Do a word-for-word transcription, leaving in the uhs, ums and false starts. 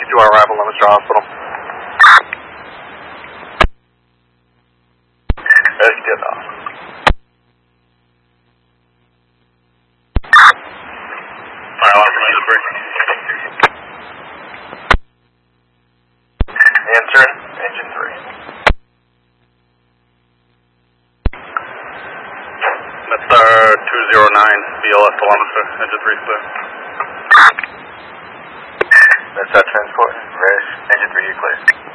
Do our arrival, Leominster Hospital. Let's get off. Fire alarm from engine three. Answering, engine three. That's our two zero nine, B L S to Leominster, engine three clear. That's our transport, Res, engine three, you clear.